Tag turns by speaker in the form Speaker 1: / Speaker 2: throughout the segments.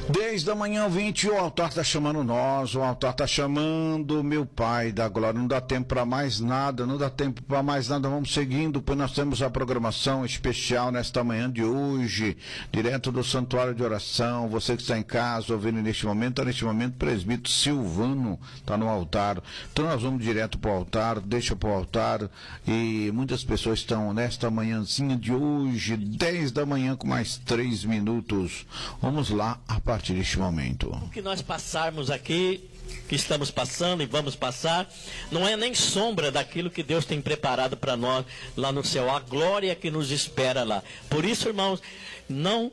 Speaker 1: 10 da manhã, 20, o altar está chamando nós, o altar está chamando meu Pai da glória. Não dá tempo para mais nada, vamos seguindo, pois nós temos a programação especial nesta manhã de hoje, direto do Santuário de Oração. Você que está em casa, ouvindo neste momento, o presbítero Silvano está no altar. Então nós vamos direto para o altar, deixa para o altar, e muitas pessoas estão nesta manhãzinha de hoje, 10 da manhã com mais 3 minutos. Vamos lá a partir deste momento.
Speaker 2: O que nós passarmos aqui, que estamos passando e vamos passar, não é nem sombra daquilo que Deus tem preparado para nós lá no céu, a glória que nos espera lá. Por isso, irmãos, não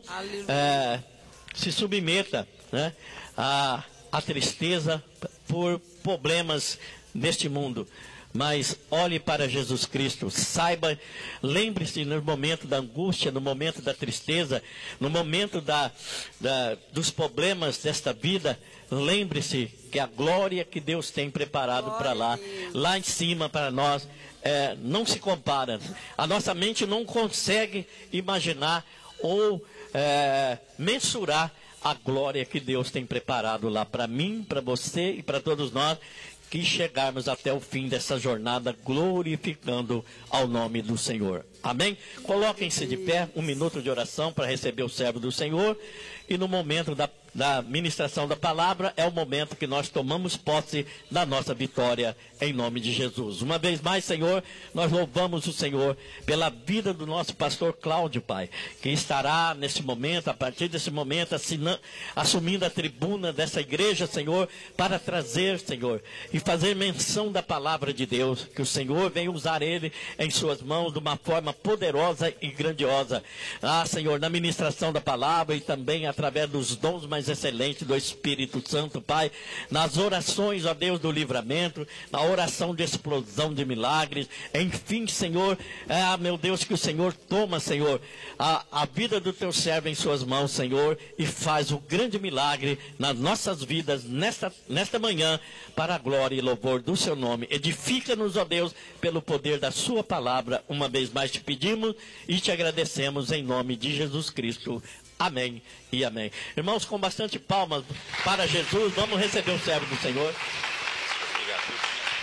Speaker 2: se submeta, né, à tristeza por problemas neste mundo. Mas olhe para Jesus Cristo, saiba, lembre-se no momento da angústia, no momento da tristeza, no momento dos problemas desta vida, lembre-se que a glória que Deus tem preparado para lá em cima para nós, não se compara. A nossa mente não consegue imaginar ou mensurar a glória que Deus tem preparado lá para mim, para você e para todos nós, que chegarmos até o fim dessa jornada glorificando ao nome do Senhor. Amém? Coloquem-se de pé, 1 minuto de oração para receber o servo do Senhor. E no momento da ministração da palavra, é o momento que nós tomamos posse da nossa vitória em nome de Jesus. Uma vez mais, Senhor, nós louvamos o Senhor pela vida do nosso pastor Cláudio, Pai, que estará nesse momento, a partir desse momento, assumindo a tribuna dessa igreja, Senhor, para trazer, Senhor, e fazer menção da palavra de Deus, que o Senhor venha usar ele em suas mãos de uma forma poderosa e grandiosa. Senhor, na ministração da palavra e também através dos dons mais excelentes do Espírito Santo, Pai, nas orações, ó Deus, do livramento, na oração de explosão de milagres, enfim, Senhor, meu Deus, que o Senhor toma, Senhor, a vida do teu servo em suas mãos, Senhor, e faz o grande milagre nas nossas vidas, nesta manhã, para a glória e louvor do seu nome. Edifica-nos, ó Deus, pelo poder da sua palavra. Uma vez mais te pedimos e te agradecemos em nome de Jesus Cristo. Amém e amém. Irmãos, com bastante palmas para Jesus, vamos receber o servo do Senhor.
Speaker 3: Obrigado.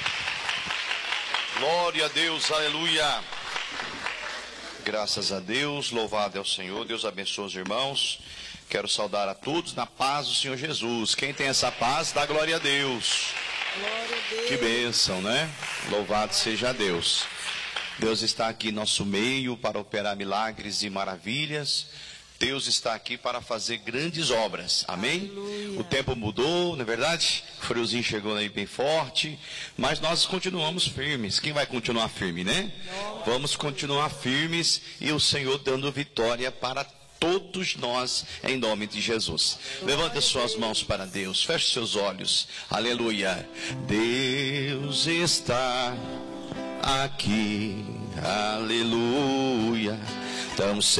Speaker 3: Glória a Deus, aleluia. Graças a Deus, louvado é o Senhor. Deus abençoe os irmãos. Quero saudar a todos na paz do Senhor Jesus. Quem tem essa paz, dá glória a Deus.
Speaker 4: Glória a Deus.
Speaker 3: Que bênção, né? Louvado seja Deus. Deus está aqui em nosso meio para operar milagres e maravilhas. Deus está aqui para fazer grandes obras, amém? Aleluia. O tempo mudou, não é verdade? O friozinho chegou aí bem forte, mas nós continuamos firmes. Quem vai continuar firme, né? Vamos continuar firmes e o Senhor dando vitória para todos nós, em nome de Jesus. Levante as suas mãos para Deus, feche seus olhos, aleluia. Deus está aqui, aleluia. Então